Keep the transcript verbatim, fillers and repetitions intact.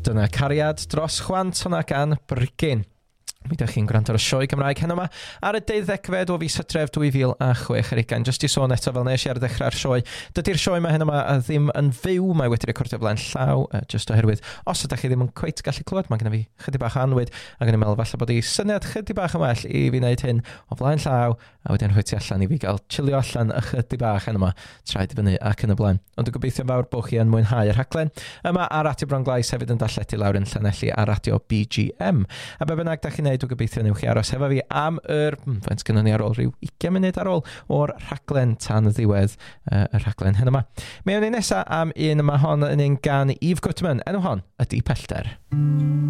Dyna Cariad dros chwant hwnna gan Brygin. Mi ydych chi'n gwrando ar y sioe Gymraeg heno yma ar y deuddegfed o fis Hydref dwy fil a chwech ar ugain. Jyst i sôn eto fel nes i ar ddechrau'r sioe. Dydy'r sioe yma heno yma ddim yn fyw, mae wedi recordio blaen llaw, uh, just oherwydd os ydych chi ddim yn cweit gallu clywed, mae gennym fi chydig bach o anwyd, ac yn ymwneud falle bod i syniad chydig bach yn well i fi wneud hyn o flaen llaw, a wedyn rhoi ti allan i fi gael chilio allan ychydig bach heno yma, traed i fyny ac yn y blaen. Ond dwi'n gobeithio'n fawr bod chi yn mwynhau yr rhaglen yma ar Radio Bron Glais, hefyd yn darlledu lawr yn Llanelli a Radio B G M. A be bynnag da chi'n neud, dwi'n gobeithio newch chi aros hefo fi am yr, faint gynnon ni ar ôl, rhyw ugain munud ar ôl o'r rhaglen tan y ddiwedd uh, y rhaglen hyn yma. Mewn ni nesaf am un yma hon yn un gan Eve Goodman, enw hon ydi Pellter.